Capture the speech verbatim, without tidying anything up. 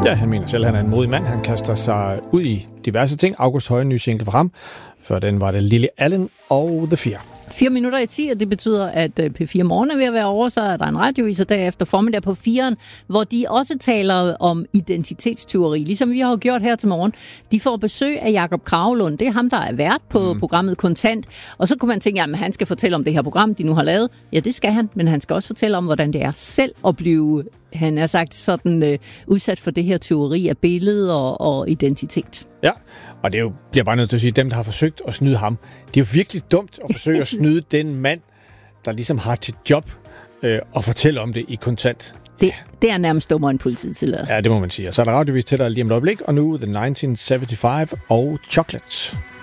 Ja, han mener selv, at han er en modig mand. Han kaster sig ud i diverse ting. August Høje, ny single for ham. Før den var det Lily Allen og The Fear. Fire minutter i ti, og det betyder, at P fire Morgen er ved at være over, så er der en radiovis og derefter formiddag på firen, hvor de også taler om identitetstyveri, ligesom vi har jo gjort her til morgen. De får besøg af Jakob Kragelund. Det er ham, der er vært på mm. programmet Kontant. Og så kunne man tænke, at han skal fortælle om det her program, de nu har lavet. Ja, det skal han, men han skal også fortælle om, hvordan det er selv at blive, han er sagt, sådan uh, udsat for det her tyveri af billeder og, og identitet. Ja, og det er jo, bliver bare nødt til at sige, at dem, der har forsøgt at snyde ham, det er jo virkelig dumt at forsøge at snyde den mand, der ligesom har til job øh, at fortælle om det i Kontant. Det, det er nærmest dummere end politiet tillader. Ja, det må man sige. Og så er der radiovis til dig lige om et øjeblik, og nu The nitten syvoghalvfems og Chocolate.